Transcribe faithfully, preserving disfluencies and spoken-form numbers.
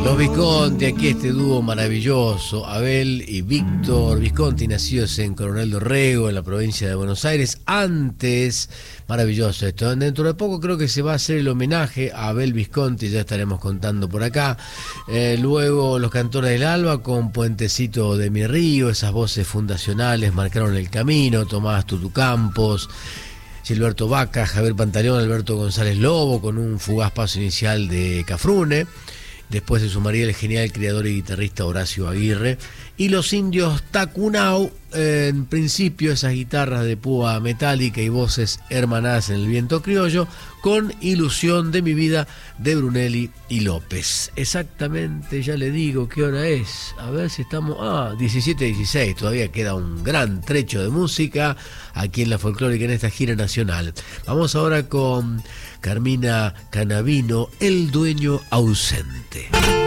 Los Visconti, aquí este dúo maravilloso, Abel y Víctor Visconti, nacidos en Coronel Dorrego, en la provincia de Buenos Aires. Antes, maravilloso esto, dentro de poco creo que se va a hacer el homenaje a Abel Visconti, ya estaremos contando por acá. Eh, luego Los Cantores del Alba con Puentecito de mi río, esas voces fundacionales marcaron el camino, Tomás Tutucampos, Gilberto Vaca, Javier Pantaleón, Alberto González Lobo con un fugaz paso inicial de Cafrune. Después se sumaría el genial creador y guitarrista Horacio Aguirre. Y los Indios Tacunau, eh, en principio esas guitarras de púa metálica y voces hermanadas en el viento criollo, con Ilusión de mi vida de Brunelli y López. Exactamente, ya le digo qué hora es. A ver si estamos... Ah, diecisiete dieciséis, todavía queda un gran trecho de música aquí en La Folclórica en esta gira nacional. Vamos ahora con Carmina Canavino, El dueño ausente.